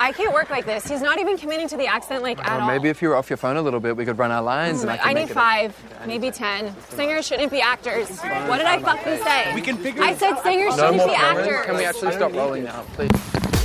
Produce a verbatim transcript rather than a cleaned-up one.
I can't work like this. He's not even committing to the accent, like, at Or all. maybe if you were off your phone a little bit, we could run our lines. Oh and I, my- could I make need it five, maybe ten. Singers shouldn't be actors. What did I fucking say? We can figure I said singers No shouldn't more be cameras. actors. Can we actually stop rolling now, please?